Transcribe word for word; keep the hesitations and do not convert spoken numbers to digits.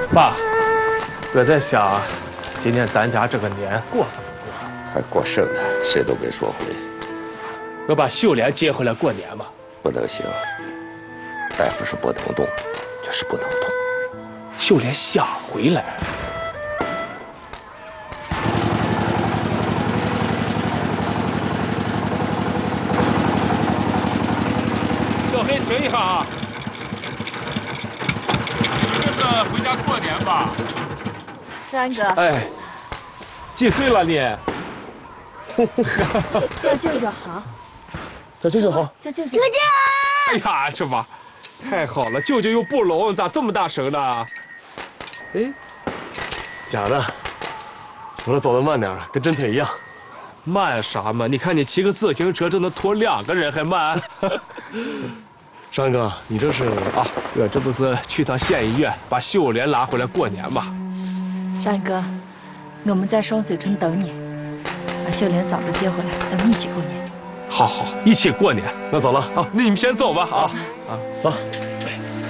爸，我在想，今年咱家这个年过什么过？ 还过剩呢，谁都别说回。 我把秀莲接回来过年嘛？ 不能行，大夫是不能动，就是不能动。 秀莲想回来。小黑，停一下啊！你这是回家过年吧？ 山哥， 哎，几岁了你？ 叫舅舅好， 叫舅舅好。 叫舅舅。 哎呀，这把太好了，舅舅又不聋，咋这么大声呢？ 哎，假的，我这走得慢点，跟真腿一样。 慢啥嘛？你看你骑个自行车都能驮两个人，还慢？ 山哥，你这是啊，我这不是去趟县医院把秀莲拉回来过年嘛？ 山哥，我们在双水村等你，把秀莲嫂子接回来，咱们一起过年。 好好，一起过年。 那走了啊，那你们先走吧啊啊，走。